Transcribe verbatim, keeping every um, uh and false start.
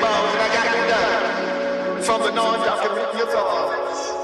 bones and I got it done. From the non-document your thoughts.